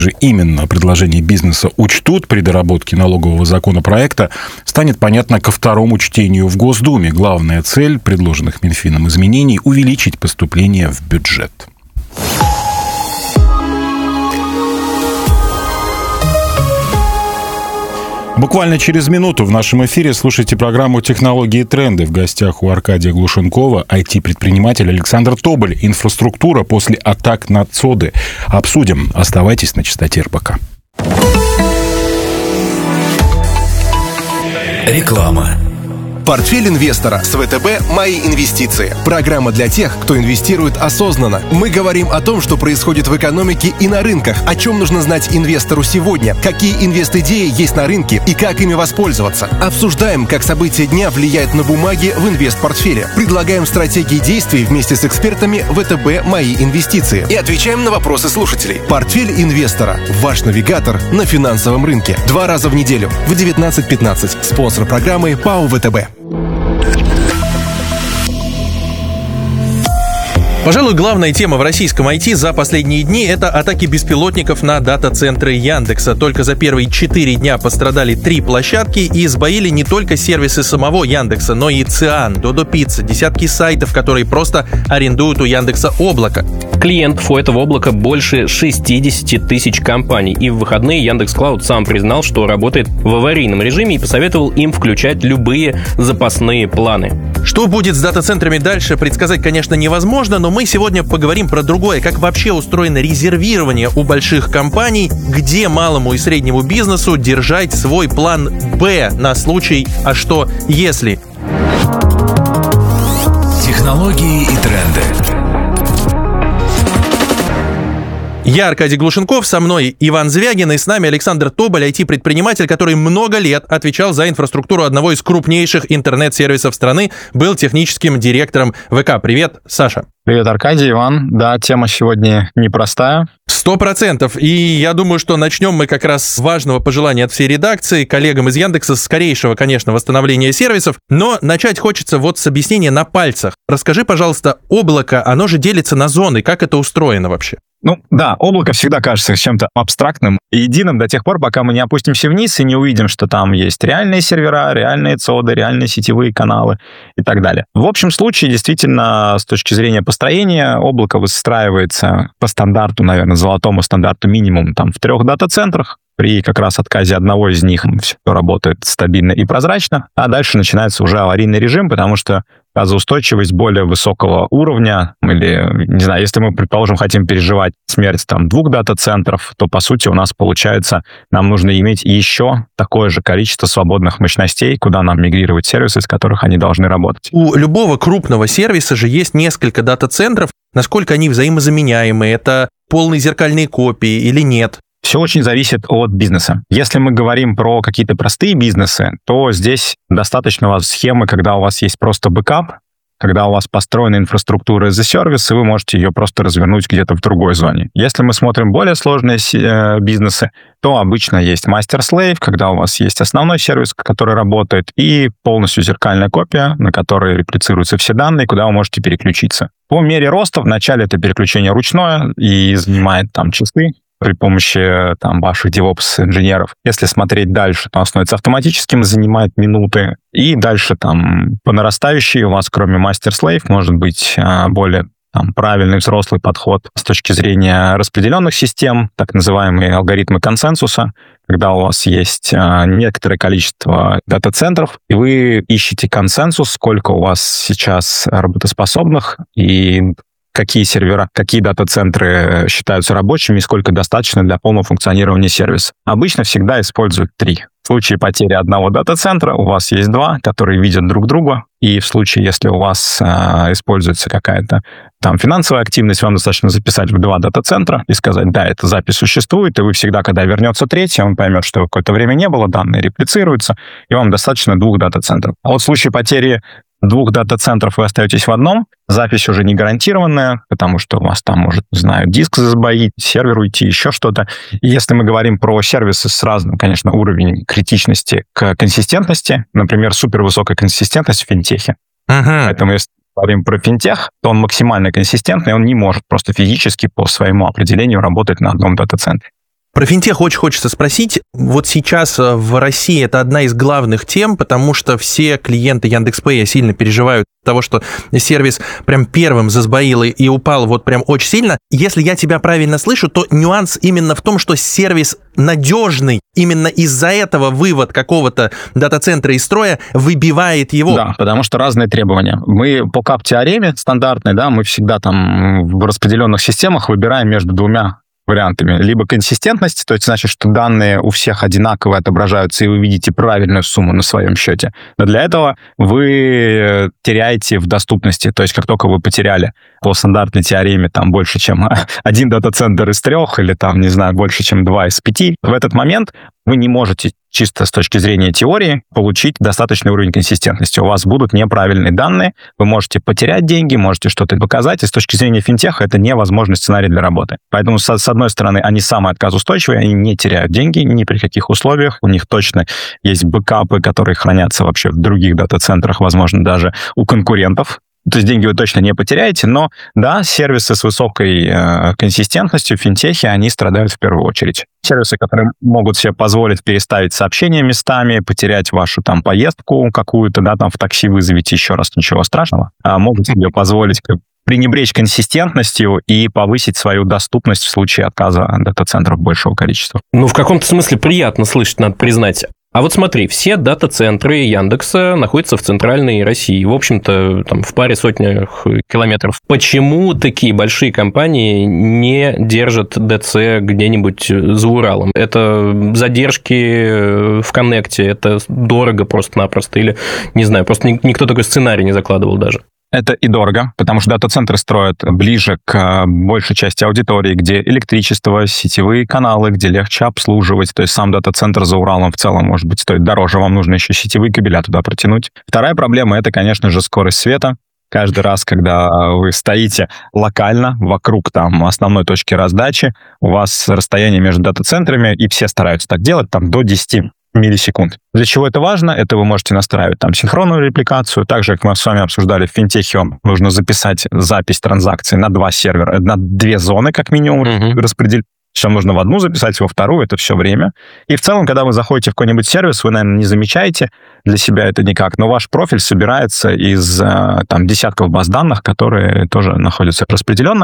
же именно предложения бизнеса учтут при доработке налогового законопроекта, станет понятно ко второму чтению в Госдуме. Главная цель предложенных Минфином изменений – увеличить поступление в бюджет. Буквально через минуту в нашем эфире слушайте программу «Технологии и тренды». В гостях у Аркадия Глушенкова IT-предприниматель Александр Тоболь. Инфраструктура после атак на ЦОДы. Обсудим. Оставайтесь на частоте РБК. Реклама. Портфель инвестора с ВТБ «Мои инвестиции». Программа для тех, кто инвестирует осознанно. Мы говорим о том, что происходит в экономике и на рынках, о чем нужно знать инвестору сегодня, какие инвест-идеи есть на рынке и как ими воспользоваться. Обсуждаем, как события дня влияют на бумаги в инвест-портфеле. Предлагаем стратегии действий вместе с экспертами ВТБ «Мои инвестиции». И отвечаем на вопросы слушателей. Портфель инвестора. Ваш навигатор на финансовом рынке. 2 раза в неделю в 19:15. Спонсор программы ПАО ВТБ. Пожалуй, главная тема в российском IT за последние дни – это атаки беспилотников на дата-центры Яндекса. Только за первые 4 дня пострадали 3 площадки и сбоили не только сервисы самого Яндекса, но и Циан, Додо Пицца, десятки сайтов, которые просто арендуют у Яндекса облако. Клиентов у этого облака больше 60 тысяч компаний. И в выходные Яндекс.Клауд сам признал, что работает в аварийном режиме и посоветовал им включать любые запасные планы. Что будет с дата-центрами дальше, предсказать, конечно, невозможно, но мы сегодня поговорим про другое, как вообще устроено резервирование у больших компаний, где малому и среднему бизнесу держать свой план «Б» на случай «а что если?». Технологии и тренды. Я Аркадий Глушенков, со мной Иван Звягин, и с нами Александр Тоболь, IT-предприниматель, который много лет отвечал за инфраструктуру одного из крупнейших интернет-сервисов страны, был техническим директором ВК. Привет, Саша. Привет, Аркадий, Иван. Да, тема сегодня непростая. 100%. И я думаю, что начнем мы как раз с важного пожелания от всей редакции, коллегам из Яндекса, скорейшего, конечно, восстановления сервисов. Но начать хочется вот с объяснения на пальцах. Расскажи, пожалуйста, облако, оно же делится на зоны. Как это устроено вообще? Ну да, облако всегда кажется чем-то абстрактным и единым до тех пор, пока мы не опустимся вниз и не увидим, что там есть реальные сервера, реальные ЦОДы, реальные сетевые каналы и так далее. В общем случае, действительно, с точки зрения построения, облако выстраивается по стандарту, наверное, золотому стандарту минимум там в 3 дата-центрах. При как раз отказе одного из них все работает стабильно и прозрачно, а дальше начинается уже аварийный режим, потому что газоустойчивость более высокого уровня, или, не знаю, если мы, предположим, хотим переживать смерть там 2 дата-центров, то, по сути, у нас получается, нам нужно иметь еще такое же количество свободных мощностей, куда нам мигрировать сервисы, из которых они должны работать. У любого крупного сервиса же есть несколько дата-центров. Насколько они взаимозаменяемы? Это полные зеркальные копии или нет? Все очень зависит от бизнеса. Если мы говорим про какие-то простые бизнесы, то здесь достаточно у вас схемы, когда у вас есть просто бэкап, когда у вас построена инфраструктура as a service, и вы можете ее просто развернуть где-то в другой зоне. Если мы смотрим более сложные бизнесы, то обычно есть мастер-слейв, когда у вас есть основной сервис, который работает, и полностью зеркальная копия, на которой реплицируются все данные, куда вы можете переключиться. По мере роста вначале это переключение ручное и занимает там часы при помощи там ваших DevOps-инженеров. Если смотреть дальше, то оно становится автоматическим, занимает минуты. И дальше там по нарастающей у вас, кроме мастер-слейв, может быть более правильный взрослый подход с точки зрения распределенных систем, так называемые алгоритмы консенсуса, когда у вас есть некоторое количество дата-центров, и вы ищете консенсус, сколько у вас сейчас работоспособных, и какие сервера, какие дата-центры считаются рабочими и сколько достаточно для полного функционирования сервиса. Обычно всегда используют 3. В случае потери одного дата-центра у вас есть 2, которые видят друг друга, и в случае, если у вас используется какая-то там финансовая активность, вам достаточно записать в 2 дата-центра и сказать, да, эта запись существует, и вы всегда, когда вернется 3, он поймет, что какое-то время не было, данные реплицируются, и вам достаточно 2 дата-центров. А вот в случае потери 2 дата-центров вы остаетесь в одном, запись уже не гарантированная, потому что у вас там может, не знаю, диск засбоить, сервер уйти, еще что-то. И если мы говорим про сервисы с разным, конечно, уровнем критичности к консистентности, например, супервысокая консистентность в финтехе. Поэтому если говорим про финтех, то он максимально консистентный, он не может просто физически по своему определению работать на одном дата-центре. Про финтех очень хочется спросить. Вот сейчас в России это одна из главных тем, потому что все клиенты Яндекс.Пэя сильно переживают того, что сервис прям первым засбоил и упал вот прям очень сильно. Если я тебя правильно слышу, то нюанс именно в том, что сервис надежный. Именно из-за этого вывод какого-то дата-центра из строя выбивает его. Да, потому что разные требования. Мы по кап-теореме стандартной, да, мы всегда там в распределенных системах выбираем между двумя вариантами. Либо консистентность, то есть значит, что данные у всех одинаково отображаются, и вы видите правильную сумму на своем счете. Но для этого вы теряете в доступности. То есть как только вы потеряли по стандартной теореме там больше, чем один дата-центр из 3, или там, не знаю, больше, чем 2 из 5, в этот момент вы не можете чисто с точки зрения теории получить достаточный уровень консистентности. У вас будут неправильные данные, вы можете потерять деньги, можете что-то показать, и с точки зрения финтеха это невозможный сценарий для работы. Поэтому, с одной стороны, они самые отказоустойчивые, они не теряют деньги ни при каких условиях, у них точно есть бэкапы, которые хранятся вообще в других дата-центрах, возможно, даже у конкурентов. То есть деньги вы точно не потеряете, но да, сервисы с высокой консистентностью, финтехи, они страдают в первую очередь. Сервисы, которые могут себе позволить переставить сообщения местами, потерять вашу там поездку какую-то, да, там в такси вызовите еще раз, ничего страшного, могут себе позволить пренебречь консистентностью и повысить свою доступность в случае отказа дата-центров большего количества. Ну, в каком-то смысле приятно слышать, надо признать. А вот смотри, все дата-центры Яндекса находятся в центральной России, в общем-то, там, в паре сотнях километров. Почему такие большие компании не держат ДЦ где-нибудь за Уралом? Это задержки в коннекте, это дорого просто-напросто, или, не знаю, просто никто такой сценарий не закладывал даже? Это и дорого, потому что дата-центры строят ближе к большей части аудитории, где электричество, сетевые каналы, где легче обслуживать. То есть сам дата-центр за Уралом в целом, может быть, стоит дороже, вам нужно еще сетевые кабеля туда протянуть. Вторая проблема — это, конечно же, скорость света. Каждый раз, когда вы стоите локально вокруг там основной точки раздачи, у вас расстояние между дата-центрами, и все стараются так делать, там до 10 миллисекунд. Для чего это важно? Это вы можете настраивать там синхронную репликацию. Также, как мы с вами обсуждали, в финтехе вам нужно записать запись транзакций на 2 сервера, на 2 зоны, как минимум, распределить. Все нужно в одну записать, во вторую, это все время. И в целом, когда вы заходите в какой-нибудь сервис, вы, наверное, не замечаете для себя это никак, но ваш профиль собирается из там десятков баз данных, которые тоже находятся распределенно.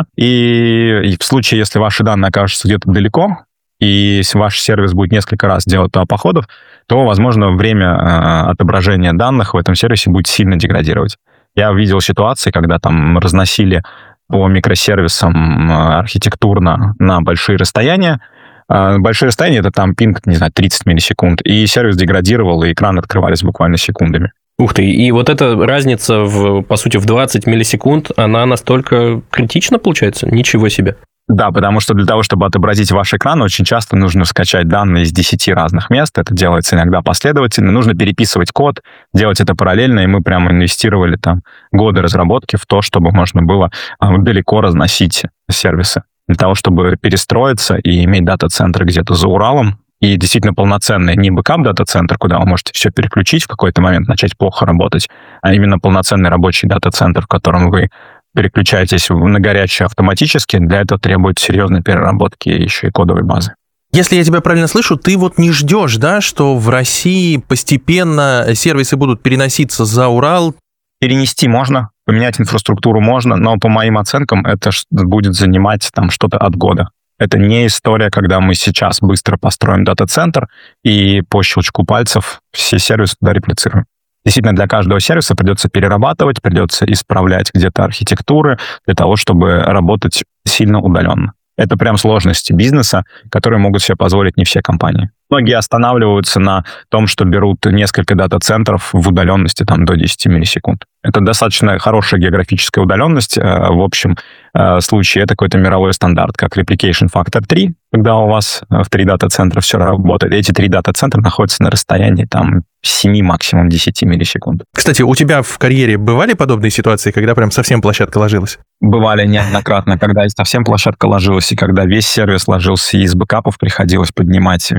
И в случае, если ваши данные окажутся где-то далеко, и если ваш сервис будет несколько раз делать туда походов, то, возможно, время отображения данных в этом сервисе будет сильно деградировать. Я видел ситуации, когда там разносили по микросервисам архитектурно на большие расстояния. Большие расстояния — это там пинг, не знаю, 30 миллисекунд, и сервис деградировал, и экраны открывались буквально секундами. Ух ты, и вот эта разница, по сути, в 20 миллисекунд, она настолько критична, получается? Ничего себе. Да, потому что для того, чтобы отобразить ваш экран, очень часто нужно скачать данные из 10 разных мест. Это делается иногда последовательно. Нужно переписывать код, делать это параллельно, и мы прямо инвестировали там годы разработки в то, чтобы можно было далеко разносить сервисы. Для того, чтобы перестроиться и иметь дата-центры где-то за Уралом, и действительно полноценный не бэкап дата-центр, куда вы можете все переключить в какой-то момент, начать плохо работать, а именно полноценный рабочий дата-центр, в котором вы переключаетесь на горячее автоматически, для этого требует серьезной переработки еще и кодовой базы. Если я тебя правильно слышу, ты вот не ждешь, да, что в России постепенно сервисы будут переноситься за Урал? Перенести можно, поменять инфраструктуру можно, но по моим оценкам это будет занимать там что-то от года. Это не история, когда мы сейчас быстро построим дата-центр и по щелчку пальцев все сервисы туда реплицируем. Действительно, для каждого сервиса придется перерабатывать, придется исправлять где-то архитектуры для того, чтобы работать сильно удаленно. Это прям сложности бизнеса, которые могут себе позволить не все компании. Многие останавливаются на том, что берут несколько дата-центров в удаленности там, до 10 миллисекунд. Это достаточно хорошая географическая удаленность. В общем случае это какой-то мировой стандарт, как Replication Factor 3, когда у вас в 3 дата-центра все работает. Эти 3 дата-центра находятся на расстоянии там 7, максимум 10 миллисекунд. Кстати, у тебя в карьере бывали подобные ситуации, когда прям совсем площадка ложилась? Бывали неоднократно, когда совсем площадка ложилась, и когда весь сервис ложился, и из бэкапов приходилось поднимать,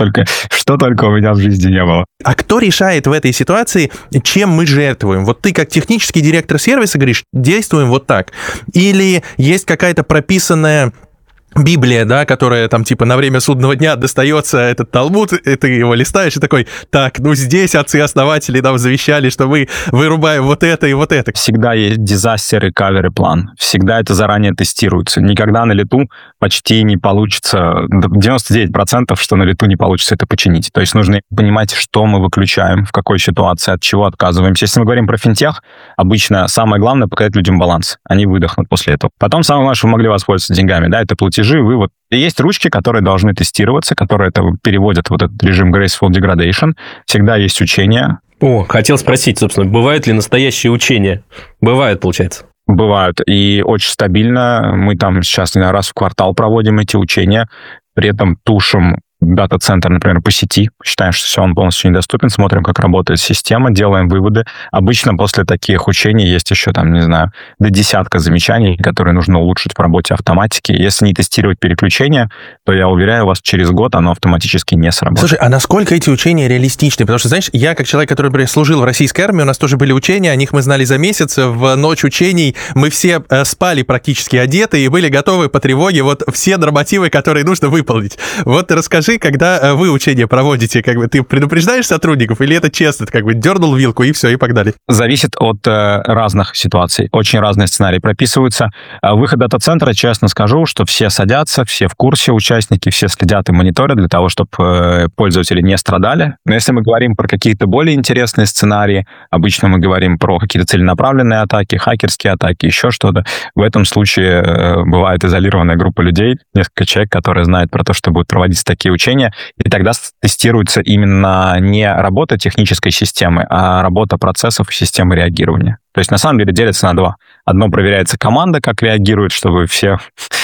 что только у меня в жизни не было. А кто решает в этой ситуации, чем мы жертвуем? Вот ты как технический директор сервиса говоришь, действуем вот так. Или есть какая-то прописанная Библия, да, которая там типа на время судного дня достается этот Талмуд, и ты его листаешь и такой, так, ну здесь отцы-основатели нам завещали, что мы вырубаем вот это и вот это. Всегда есть disaster recovery план. Всегда это заранее тестируется. Никогда на лету почти не получится, 99%, что на лету не получится это починить. То есть нужно понимать, что мы выключаем, в какой ситуации, от чего отказываемся. Если мы говорим про финтех, обычно самое главное показать людям баланс. Они выдохнут после этого. Потом самое главное, что вы могли воспользоваться деньгами, да, это платежи, вывод. И есть ручки, которые должны тестироваться, которые это переводят в этот режим Graceful Degradation. Всегда есть учения. О, хотел спросить, собственно, бывают ли настоящие учения? Бывают, получается. Бывают. И очень стабильно. Мы там сейчас раз в квартал проводим эти учения. При этом тушим дата-центр, например, по сети. Считаем, что все, он полностью недоступен. Смотрим, как работает система, делаем выводы. Обычно после таких учений есть еще, там, не знаю, до десятка замечаний, которые нужно улучшить в работе автоматики. Если не тестировать переключение, то, я уверяю вас, через год оно автоматически не сработает. Слушай, а насколько эти учения реалистичны? Потому что, знаешь, я, как человек, который, например, служил в российской армии, у нас тоже были учения, о них мы знали за месяц. В ночь учений мы все спали практически одеты и были готовы по тревоге вот все нормативы, которые нужно выполнить. Вот расскажи, когда вы учения проводите, как бы ты предупреждаешь сотрудников или это честно, как бы дернул вилку и все, и погнали? Зависит от разных ситуаций. Очень разные сценарии прописываются. Выход дата-центра, честно скажу, что все садятся, все в курсе, участники, все следят и мониторят для того, чтобы пользователи не страдали. Но если мы говорим про какие-то более интересные сценарии, обычно мы говорим про какие-то целенаправленные атаки, хакерские атаки, еще что-то. В этом случае бывает изолированная группа людей, несколько человек, которые знают про то, что будут проводиться такие учения, и тогда тестируется именно не работа технической системы, а работа процессов и системы реагирования. То есть, на самом деле, делится на два. Одно проверяется команда, как реагирует, чтобы все,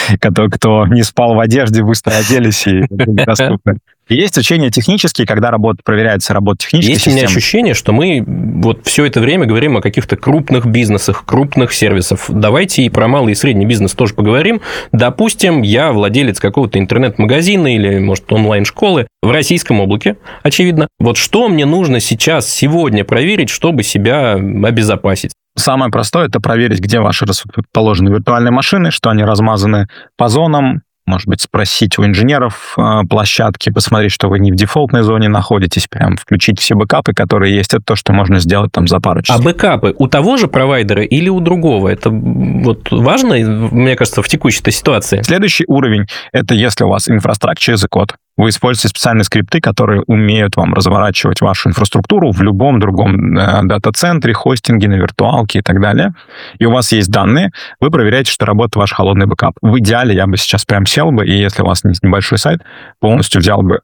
кто не спал в одежде, быстро оделись и были доступны. И есть учения технические, когда проверяется работа технической системы. Есть у меня ощущение, что мы вот все это время говорим о каких-то крупных бизнесах, крупных сервисах. Давайте и про малый и средний бизнес тоже поговорим. Допустим, я владелец какого-то интернет-магазина или, может, онлайн-школы в российском облаке, очевидно. Вот что мне нужно сейчас, сегодня проверить, чтобы себя обезопасить? Самое простое – это проверить, где ваши расположены виртуальные машины, что они размазаны по зонам. Может быть, спросить у инженеров площадки, посмотреть, что вы не в дефолтной зоне находитесь, прям включить все бэкапы, которые есть. Это то, что можно сделать там за пару часов. А бэкапы у того же провайдера или у другого? Это вот важно, мне кажется, в текущей ситуации? Следующий уровень – это если у вас инфраструктура as a code. Вы используете специальные скрипты, которые умеют вам разворачивать вашу инфраструктуру в любом другом дата-центре, хостинге, на виртуалке и так далее. И у вас есть данные, вы проверяете, что работает ваш холодный бэкап. В идеале я бы сейчас прям сел бы, и если у вас небольшой сайт, полностью взял бы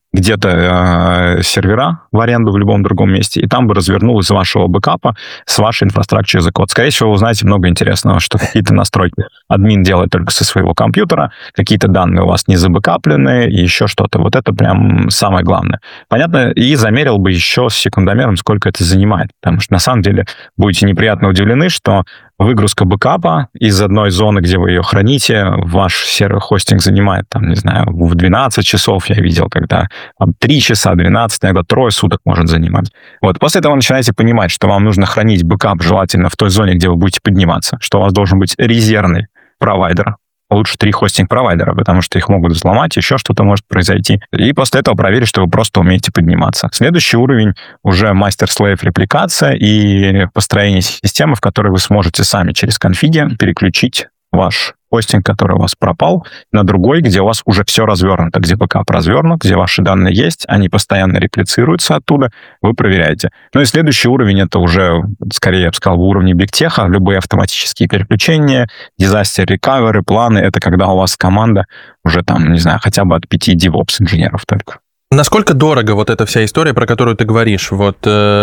где-то сервера в аренду в любом другом месте, и там бы развернул из вашего бэкапа с вашей инфраструктурой as a code. Скорее всего, вы узнаете много интересного, что какие-то настройки админ делает только со своего компьютера, какие-то данные у вас не забэкаплены, и еще что-то. Вот это прям самое главное. Понятно, и замерил бы еще с секундомером, сколько это занимает. Потому что, на самом деле, будете неприятно удивлены, что выгрузка бэкапа из одной зоны, где вы ее храните, ваш сервер-хостинг занимает, там, не знаю, в 12 часов я видел, когда там 3 часа, 12, иногда 3 суток может занимать. Вот. После этого вы начинаете понимать, что вам нужно хранить бэкап желательно в той зоне, где вы будете подниматься, что у вас должен быть резервный провайдер. Лучше 3 хостинг-провайдера, потому что их могут взломать, еще что-то может произойти. И после этого проверить, что вы просто умеете подниматься. Следующий уровень уже мастер-слейв репликация и построение системы, в которой вы сможете сами через конфиги переключить ваш хостинг, который у вас пропал, на другой, где у вас уже все развернуто, где бэкап развернут, где ваши данные есть, они постоянно реплицируются оттуда, вы проверяете. Ну и следующий уровень, это уже, скорее, я бы сказал, в уровне бигтеха, любые автоматические переключения, disaster recovery, планы, это когда у вас команда уже там, не знаю, хотя бы от 5 DevOps-инженеров только. Насколько дорого вот эта вся история, про которую ты говоришь, вот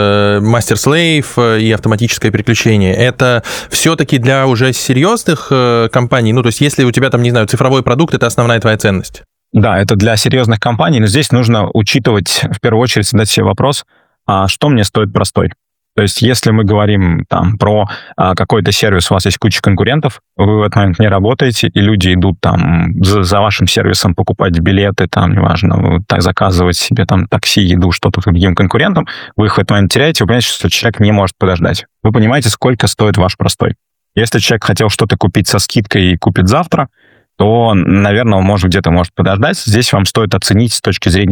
мастер-слейв и автоматическое переключение, это все-таки для уже серьезных компаний? Ну, то есть если у тебя там, не знаю, цифровой продукт, это основная твоя ценность? Да, это для серьезных компаний, но здесь нужно учитывать, в первую очередь, задать себе вопрос, а что мне стоит простой? То есть, если мы говорим там про какой-то сервис, у вас есть куча конкурентов, вы в этот момент не работаете, и люди идут там за вашим сервисом покупать билеты, там, неважно, заказывать себе там такси, еду, что-то к другим конкурентам, вы их в этот момент теряете, вы понимаете, что человек не может подождать. Вы понимаете, сколько стоит ваш простой. Если человек хотел что-то купить со скидкой и купит завтра, то, наверное, он может где-то подождать. Здесь вам стоит оценить с точки зрения